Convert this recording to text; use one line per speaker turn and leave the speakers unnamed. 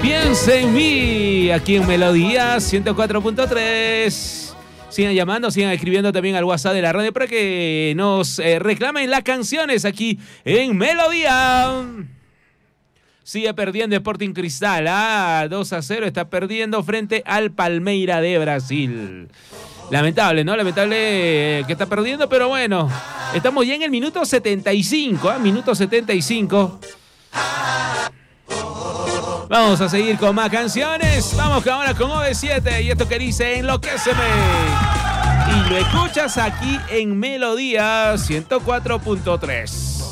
Piensa en mí, aquí en Melodía 104.3. Sigan llamando, sigan escribiendo también al WhatsApp de la radio para que nos reclamen las canciones aquí en Melodía. Sigue perdiendo Sporting Cristal, 2-0, está perdiendo frente al Palmeira de Brasil. Lamentable, ¿no? Lamentable que está perdiendo, pero bueno, estamos ya en el minuto 75, minuto 75. Vamos a seguir con más canciones. Vamos ahora con OV7 y esto que dice Enloquéceme. Y lo escuchas aquí en Melodía 104.3.